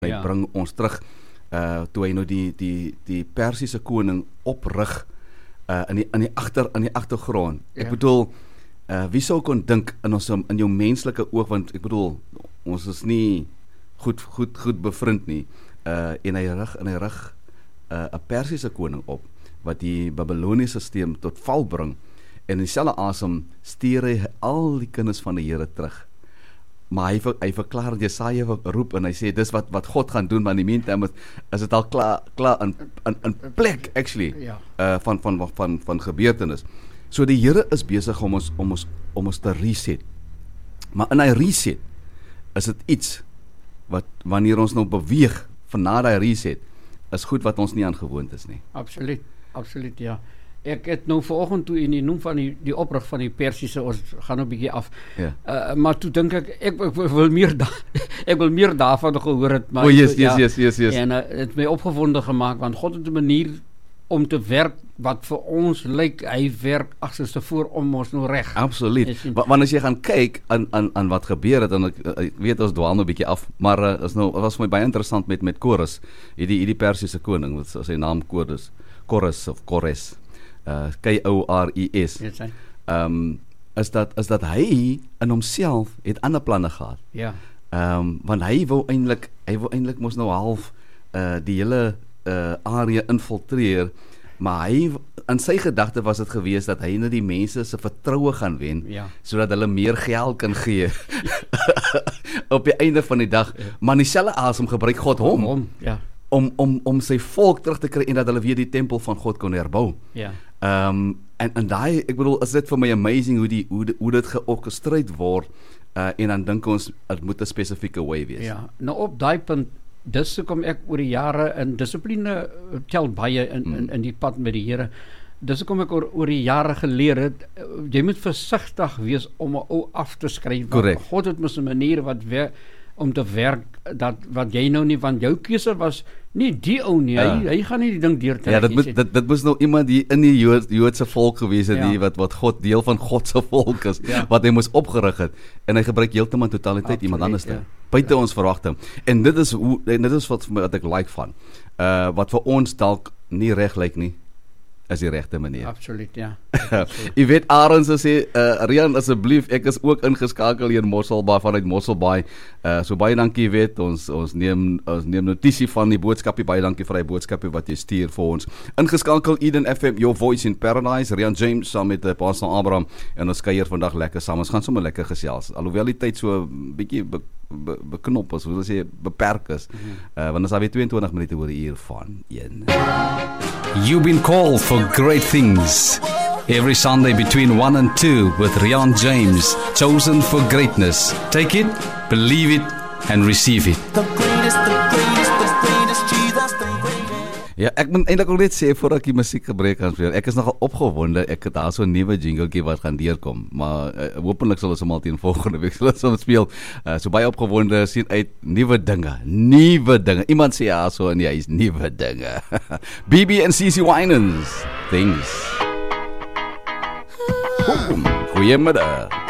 Hy bring ons terug toe hy nou die Persiese koning oprig in die agtergrond. Ek bedoel, wie sou kon dink in jou menslike oog, want ek bedoel, ons is nie goed bevriend nie, en hy rig 'n Persiese koning op, wat die Babyloniese stelsel tot val bring, en in dieselfde asem stuur hy al die kinders van die Here terug. Maar hy verklaar, Jesaja roep en hy sê, dis wat God gaan doen, maar in die meantime is dit al klaar in plek, actually, van gebeurtenis. So die Here is besig om ons te reset. Maar in hy reset, is dit iets, wat wanneer ons nou beweeg, van na die reset, is goed wat ons nie aan gewoond is nie. Absoluut, ja. Ek het nou vanoggend toe in die noem van die oprig van die Persiese, ons gaan nou 'n bietjie af. Ja. Maar toe dink ek wil meer daarvan gehoor het, maar yes. En het my opgewonde gemaak, want God het 'n manier om te werk wat vir ons lyk, hy werk agterste voor om ons nou reg. Absoluut. Want as jy gaan kyk aan wat gebeur het, en ek weet ons dwaal nou 'n bietjie af, maar het was vir my baie interessant met Kores, hierdie Persiese koning, wat sy naam Kores of Kores, Kores, is dat hy in homself het ander planne gehad. Ja. Want hy wou eintlik mos nou half die hele area infiltreer, maar in sy gedagte was dit gewees dat hy die mense se vertroue gaan wen, sodat hulle meer geld kan gee op die einde van die dag, maar in dieselfde asem gebruik God hom om sy volk terug te kry en dat hulle weer die tempel van God kon herbou. Ja. En daai, ek bedoel, is dit vir my amazing hoe dit georkestreer word, en dan dink ons, het moet 'n spesifieke way wees. Ja, nou op daai punt, dis kom ek oor die jare, en dissipline tel baie in die pad met die Here. Dis kom ek oor die jare geleer het, jy moet versigtig wees om 'n ou af te skryf. Correct. God het mos 'n manier om te werk, dat wat jy nou nie, want jou keuse was nie die ou nie, hy gaan nie die ding deurtrek. Ja, dit moes nou iemand hier in die Joodse volk gewees het, wat God, deel van God se volk is, wat hy moes opgerig het, en hy gebruik heeltemal totaliteit iemand anders te, buite ons verwagting, en dit is wat ek like van, wat vir ons dalk nie reg lyk nie, is die regte manier. Absoluut, ja. Jy weet, Arends sê, Rian, asseblief, ek is ook ingeskakel hier in Mosselbaai, vanuit Mosselbaai, so baie dankie, jy weet, ons neem notisie van die boodskapie, baie dankie vir die boodskapie wat jy stuur vir ons. Ingeskakel Eden FM, Your Voice in Paradise, Rian James saam met Pastor Abraham, en ons kuier vandag lekker saam, ons gaan sommer lekker gesels, alhoewel die tyd so 'n bietjie beknop is, hoe wil sê, beperk is, want ons het weer 22 minute oor die uur van 1. You've been called for great things. Every Sunday between 1 and 2 with Rian James, chosen for greatness. Take it, believe it, and receive it. The greatest, Jesus, the greatest. Ja, ek moet eintlik ook net sê, voordat ek die musiek gebruik kan speel, ek is nogal opgewonde, ek het daar so 'n nuwe jingletjie wat gaan deurkom, maar hopelik sal ons hom al teen volgende week sal speel, so baie opgewonde, sien uit, nuwe dinge, iemand sê ja, so in die huis, nuwe dinge. BB en CeCe Winans, things. Goeiemiddag.